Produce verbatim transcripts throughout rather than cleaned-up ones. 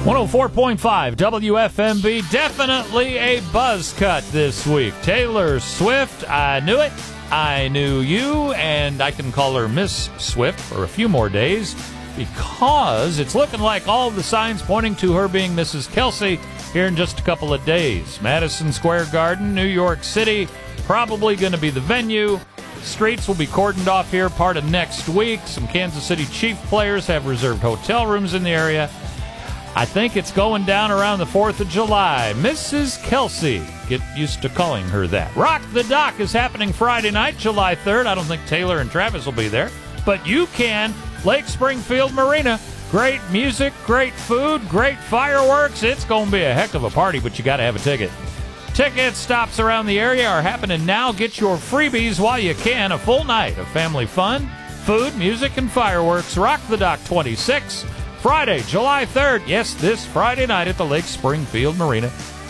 one oh four point five W F M B, definitely a buzz cut this week. Taylor Swift, I knew it, I knew you, and I can call her Miss Swift for a few more days because it's looking like all the signs pointing to her being Missus Kelsey here in just a couple of days. Madison Square Garden, New York City, probably going to be the venue. Streets will be cordoned off here part of next week. Some Kansas City Chief players have reserved hotel rooms in the area. I think it's going down around the fourth of July. Missus Kelsey. Get used to calling her that. Rock the Dock is happening Friday night, July third. I don't think Taylor and Travis will be there, but you can. Lake Springfield Marina. Great music, great food, great fireworks. It's going to be a heck of a party, but you got to have a ticket. Ticket stops around the area are happening now. Get your freebies while you can. A full night of family fun, food, music, and fireworks. Rock the Dock twenty-six. Friday, July third. Yes, this Friday night at the Lake Springfield Marina.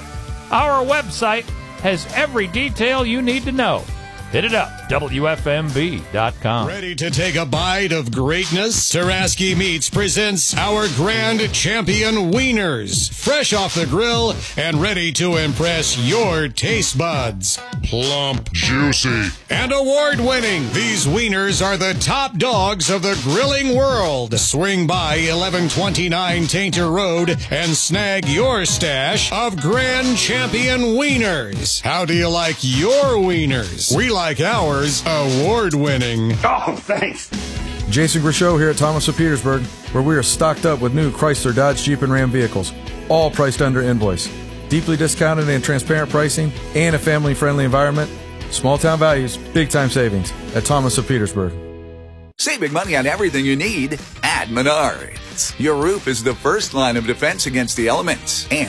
Our website has every detail you need to know. Hit it up, W F M B dot com. Ready to take a bite of greatness? Taraski Meats presents our grand champion wieners. Fresh off the grill and ready to impress your taste buds. Plump, juicy, and award-winning. These wieners are the top dogs of the grilling world. Swing by eleven twenty-nine Tainter Road and snag your stash of Grand Champion wieners. How do you like your wieners? We like ours award-winning. Oh, thanks. Jason Grishow here at Thomas of Petersburg, where we are stocked up with new Chrysler, Dodge, Jeep, and Ram vehicles, all priced under invoice. Deeply discounted and transparent pricing, and a family-friendly environment. Small-town values, big-time savings at Thomas of Petersburg. Save big money on everything you need at Menards. Your roof is the first line of defense against the elements, and